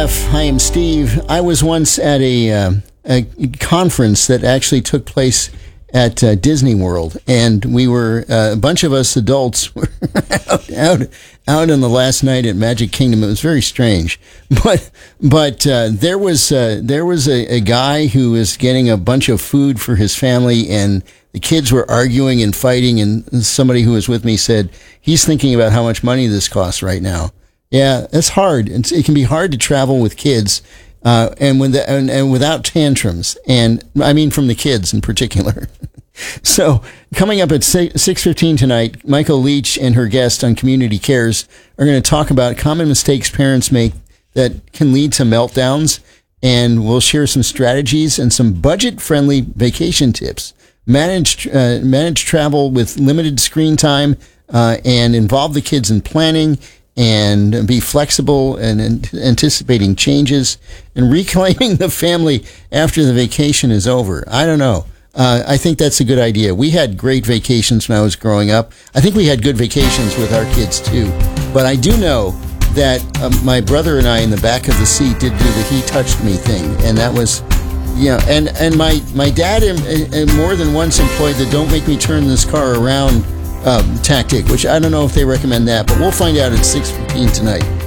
WTF. I am Steve. I was once at a conference that actually took place at Disney World, and we were a bunch of us adults were out on the last night at Magic Kingdom. It was very strange, but there was a guy who was getting a bunch of food for his family, and the kids were arguing and fighting, and somebody who was with me said he's thinking about how much money this costs right now. Yeah, it's hard. It can be hard to travel with kids, and without tantrums, and I mean from the kids in particular. So, coming up at 6:15 tonight, Michael Leach and her guest on Community Cares are going to talk about common mistakes parents make that can lead to meltdowns, and we'll share some strategies and some budget-friendly vacation tips. Manage travel with limited screen time, and involve the kids in planning, and be flexible and anticipating changes, and reclaiming the family after the vacation is over. I don't know. I think that's a good idea. We had great vacations when I was growing up. I think we had good vacations with our kids too. But I do know that my brother and I in the back of the seat did do the "he touched me" thing, and that was, and my dad more than once employed the "don't make me turn this car around" tactic, which I don't know if they recommend that, but we'll find out at 6:15 tonight.